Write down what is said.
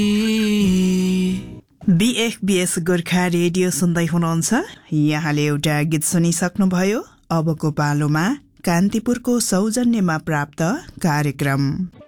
BFBS Gorkha radio सुन्दै हुनुहुन्छ। यहाँले एउटा गीत सुनिसक्नुभयो। अबको पालोमा कान्तिपुरको सौजन्यमा प्राप्त कार्यक्रम।